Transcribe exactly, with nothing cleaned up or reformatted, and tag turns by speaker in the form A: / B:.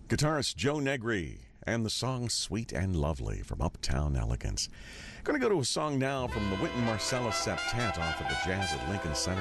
A: Guitarist Joe Negri and the song Sweet and Lovely from Uptown Elegance. Going to go to a song now from the Wynton Marsalis Septet off of the Jazz at Lincoln Center